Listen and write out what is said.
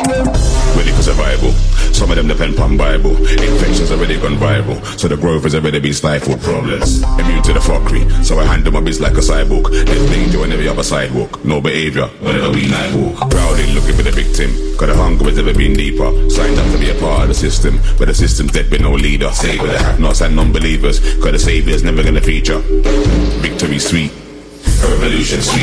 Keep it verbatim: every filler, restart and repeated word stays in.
Ready for survival. Some of them depend on Bible. Infections already gone viral, so the growth has already been stifled. Problems, immune to the fuckery, so I handle my biz like a cyborg. There's danger on every other sidewalk. No behaviour, whenever we night walk. Proudly looking for the victim, cause the hunger has never been deeper. Signed up to be a part of the system, but the system's dead with no leader. Save for the have-nots and non-believers, cause the saviour's never gonna feature. Victory sweet, revolution sweet.